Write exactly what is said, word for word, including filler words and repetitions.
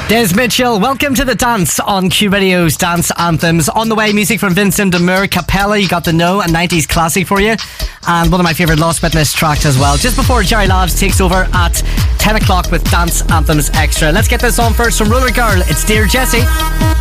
Des Mitchell, welcome to the dance on Q Radio's Dance Anthems. On the way, music from Vincent Demure, Capella, You Got to Know, a nineties classic for you, and one of my favourite Lost Witness tracks as well. Just before Jerry Labs takes over at ten o'clock with Dance Anthems Extra. Let's get this on first from Roller Girl. It's Dear Jessie.